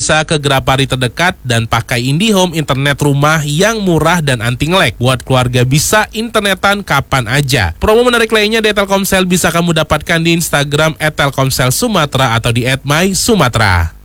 bisa ke Grapari terdekat dan pakai IndiHome internet rumah yang murah dan anti nge-lag. Buat keluarga bisa internetan kapan aja. Promo menarik lainnya di Telkomsel bisa kamu dapatkan di Instagram @telkomselsumatera atau di @mysumatera.